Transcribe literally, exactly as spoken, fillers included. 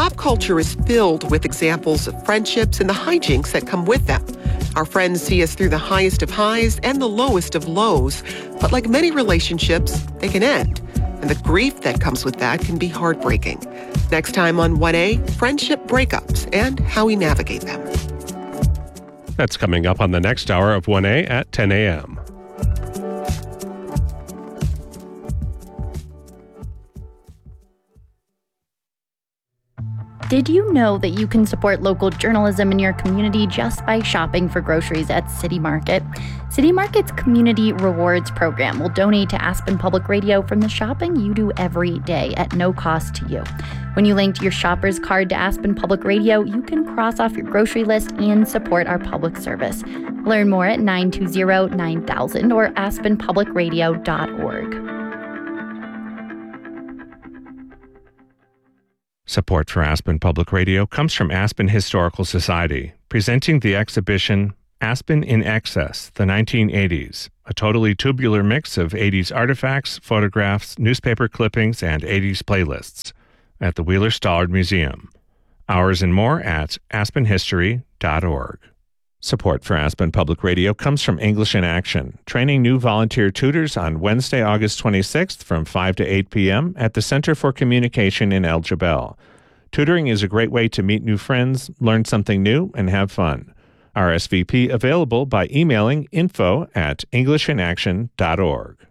Pop culture is filled with examples of friendships and the hijinks that come with them. Our friends see us through the highest of highs and the lowest of lows. But like many relationships, they can end. And the grief that comes with that can be heartbreaking. Next time on one A, friendship breakups and how we navigate them. That's coming up on the next hour of one A at ten a.m. Did you know that you can support local journalism in your community just by shopping for groceries at City Market? City Market's Community Rewards program will donate to Aspen Public Radio from the shopping you do every day at no cost to you. When you link your shopper's card to Aspen Public Radio, you can cross off your grocery list and support our public service. Learn more at nine two zero nine thousand or aspen public radio dot org. Support for Aspen Public Radio comes from Aspen Historical Society, presenting the exhibition Aspen in Excess, the nineteen eighties, a totally tubular mix of eighties artifacts, photographs, newspaper clippings, and eighties playlists at the Wheeler Stallard Museum. Hours and more at aspen history dot org. Support for Aspen Public Radio comes from English in Action, training new volunteer tutors on Wednesday, August twenty-sixth from five to eight p.m. at the Center for Communication in El Jebel. Tutoring is a great way to meet new friends, learn something new, and have fun. R S V P available by emailing info at english in action dot org.